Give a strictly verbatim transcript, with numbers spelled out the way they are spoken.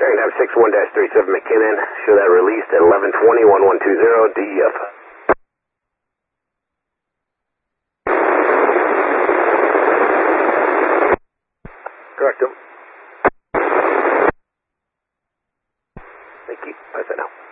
Bearing have six one dash three seven McKinnon. Show that released at eleven twenty, one one two zero, D E F. Correct him. Thank you. Bye for now.